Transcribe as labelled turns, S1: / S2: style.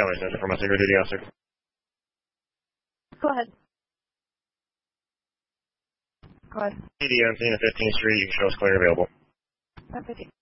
S1: Valley Center for my secret duty officer.
S2: Go ahead. Go ahead.
S1: PD on scene at 15th Street. You can show us clear available.
S2: 150.